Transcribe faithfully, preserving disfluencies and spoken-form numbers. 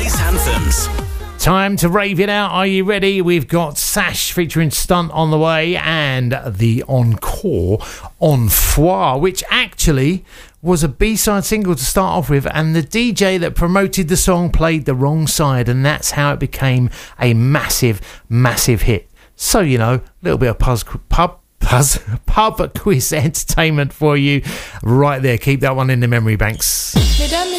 Place Anthems. Time to rave it out. Are you ready? We've got Sash featuring Stunt on the way and the encore Enfoir, which actually was a B-side single to start off with, and the D J that promoted the song played the wrong side, and that's how it became a massive, massive hit. So, you know, a little bit of pub, pub, pub, pub quiz entertainment for you right there. Keep that one in the memory banks. Mesdames,